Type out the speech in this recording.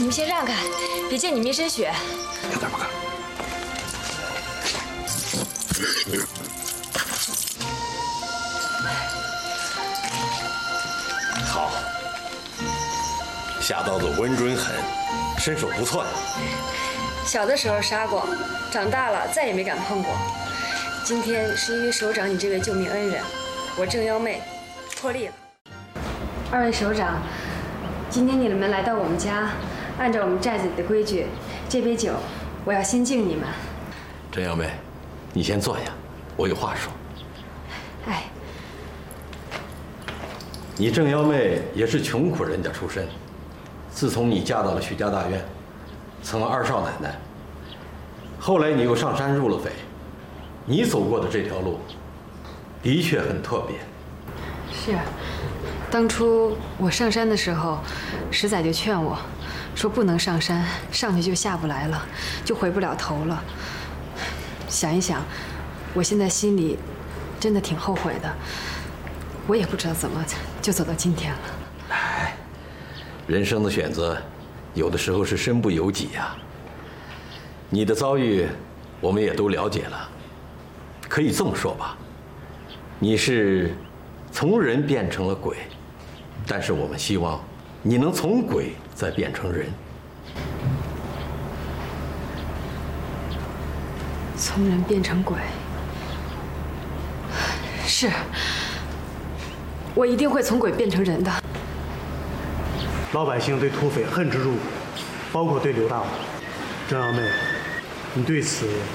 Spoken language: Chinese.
们先让开，别溅你们一身血。 有点不敢。 好，下刀子温准狠，身手不错呀。 小的时候杀过，长大了再也没敢碰过。今天是因为首长你这位救命恩人，我郑幺妹破例了。二位首长，今天你们来到我们家，按照我们寨子里的规矩，这杯酒我要先敬你们。 郑幺妹，你先坐下，我有话说。 哎， 你郑幺妹也是穷苦人家出身，自从你嫁到了许家大院，成了二少奶奶，后来你又上山入了匪，你走过的这条路，的确很特别。 是，当初我上山的时候，石仔就劝我，说不能上山，上去就下不来了，就回不了头了。想一想，我现在心里真的挺后悔的，我也不知道怎么就走到今天了。 哎，人生的选择，有的时候是身不由己呀。你的遭遇，我们也都了解了。可以这么说吧，你是从人变成了鬼，但是我们希望你能从鬼再变成人。 从人变成鬼，是，我一定会从鬼变成人的。 老百姓对土匪恨之入骨，包括对刘大武。郑幺妹，你对此